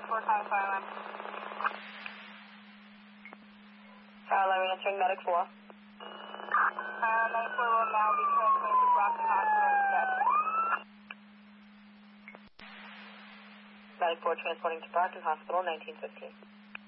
94 times silent. 11 answering medic 4. 94 will now be transferred to Brockton Hospital instead. Medic 4 transporting to Brockton Hospital, 1915.